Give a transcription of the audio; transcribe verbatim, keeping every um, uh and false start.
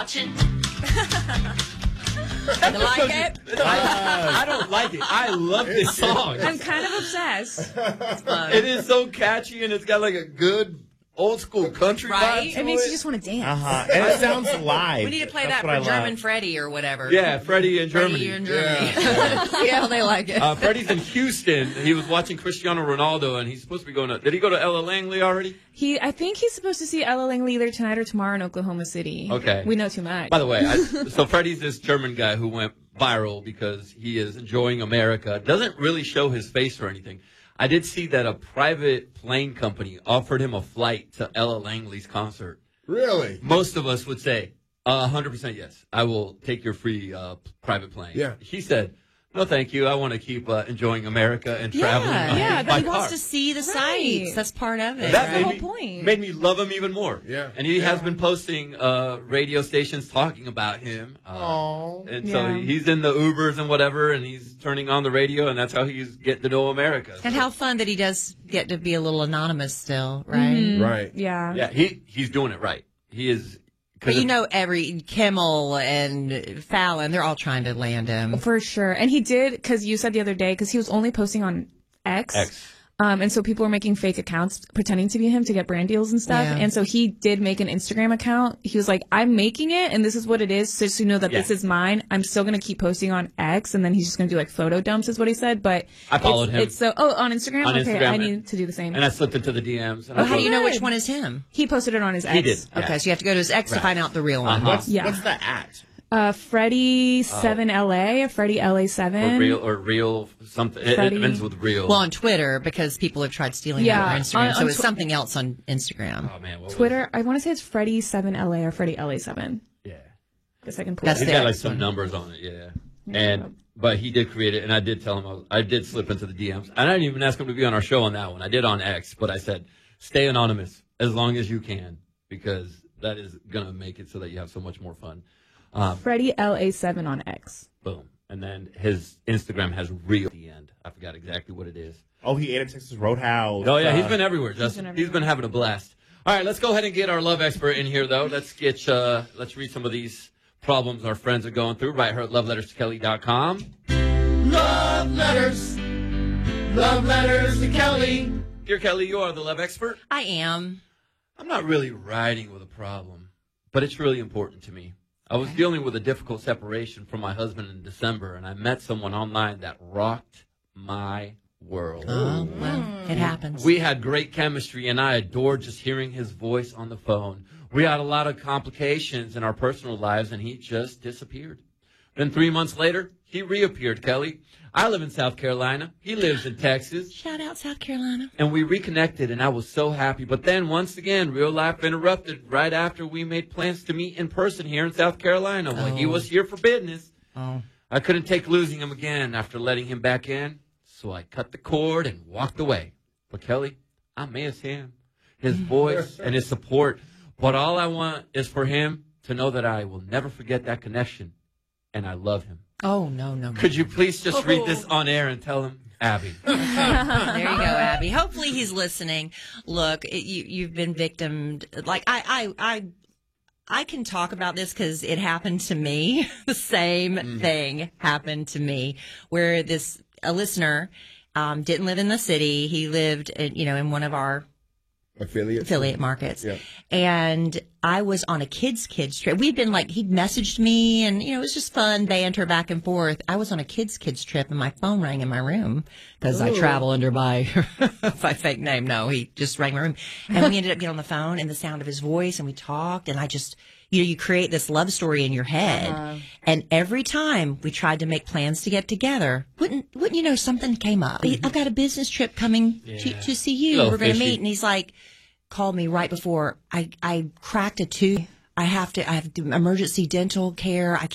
watching. You like it? I, I don't like it. I love this song. I'm kind of obsessed. It is so catchy, and it's got like a good old school country Right? vibe to It makes it. you just want to dance. Uh-huh. And it sounds live. We need to play That's that what for I German love. Freddie or whatever. Yeah, Freddie in Germany. Freddie in Germany. Yeah. See how they like it. Uh, Freddie's in Houston. He was watching Cristiano Ronaldo, and he's supposed to be going to. Did he go to Ella Langley already? He, I think he's supposed to see Ella Langley either tonight or tomorrow in Oklahoma City. Okay. We know too much. By the way, I, so Freddie's this German guy who went viral because he is enjoying America. Doesn't really show his face or anything. I did see that a private plane company offered him a flight to Ella Langley's concert. Really? Most of us would say, uh, one hundred percent yes. I will take your free uh, private plane. Yeah. He said, no, thank you. I want to keep uh, enjoying America and traveling Yeah, uh, yeah, by he car. wants to see the Right. sights. That's part of it. That the made whole me, point. made me love him even more. Yeah. And he Yeah. has been posting uh, radio stations talking about him. Uh, Aww. and so Yeah. he's in the Ubers and whatever, and he's turning on the radio, and that's how he's getting to know America. And So, how fun that he does get to be a little anonymous still, right? Mhm. Right. Yeah. yeah, he he's doing it right. He is. 'cause But you if- know, every Kimmel and Fallon, they're all trying to land him. For sure. And he did, because you said the other day, because he was only posting on X. X. Um, and so people were making fake accounts pretending to be him to get brand deals and stuff. Yeah. And so he did make an Instagram account. He was like, I'm making it, and this is what it is. So just so you know that Yeah. this is mine. I'm still going to keep posting on X, and then he's just going to do like photo dumps, is what he said. But I followed it's, him. It's so, oh, on Instagram? On okay, Instagram, I and- need to do the same. And I slipped into the D Ms. And Oh, I how do you know good. which one is him? He posted it on his X. He did. Yeah. Okay, so you have to go to his X to Right. find out the real one. Uh-huh. What's, Yeah. what's the at? Uh, Freddie seven L A, Freddie L A seven. Or real, or real something. It, it Freddie. ends with real. Well, on Twitter, because people have tried stealing Yeah, it on Instagram. on- so on it's Twi- something else on Instagram. oh man, what was Twitter, I want to say it's Freddie seven L A or Freddie L A seven. it? Yeah. Guess I can pull That's it. He's the got like X some one. numbers on it, yeah. And but he did create it, and I did tell him I, was, I did slip into the D Ms. I didn't even ask him to be on our show on that one. I did on X, but I said stay anonymous as long as you can because that is gonna make it so that you have so much more fun. Um, Freddie L A seven on X. boom, and then his Instagram has real at the end. I forgot exactly what it is. Oh, he ate at Texas Roadhouse. Oh yeah, he's Uh, been everywhere, Justin. been He's been having a blast. All right, let's go ahead and get our love expert in here, though. Let's get uh, let's read some of these problems our friends are going through. Write her at love letters to kelly dot com. Love letters. Love letters to Kelly. Dear Kelly, you are the love expert. I am. I'm not really writing with a problem, but it's really important to me. I was dealing with a difficult separation from my husband in December, and I met someone online that rocked my world. Oh, well, it happens. We had great chemistry, and I adored just hearing his voice on the phone. We had a lot of complications in our personal lives, and he just disappeared. Then three months later, he reappeared, Kelly. I live in South Carolina. He lives in Texas. Shout out South Carolina. And we reconnected, and I was so happy. But then, once again, real life interrupted right after we made plans to meet in person here in South Carolina. Well, he Oh. was here for business. Oh. I couldn't take losing him again after letting him back in, so I cut the cord and walked away. But, Kelly, I miss him, his voice, and his support. But all I want is for him to know that I will never forget that connection, and I love him. Oh, no, no, no. Could you please just read this on air and tell him, Abby? There you go, Abby. Hopefully he's listening. Look, it, you, you've been victimed. Like, I, I, I, I can talk about this because it happened to me. The same Mm. thing happened to me where this, a listener, um, didn't live in the city. He lived, in, you know, in one of our Affiliate. affiliate markets. Yeah. And I was on a kids kids trip. We'd been like, he'd messaged me and, you know, it was just fun banter back and forth. I was on a kids kids trip and my phone rang in my room because I travel under my, my fake name. No, he just rang my room. And we ended up getting on the phone and the sound of his voice and we talked and I just, you know, you create this love story in your head. Uh-huh. And every time we tried to make plans to get together, wouldn't, wouldn't you know, something came up. I've got a business trip coming to, Yeah. to see you. A little We're going to fishy. meet. And he's like, called me right before I, I cracked a tooth. I have to, I have to emergency dental care. I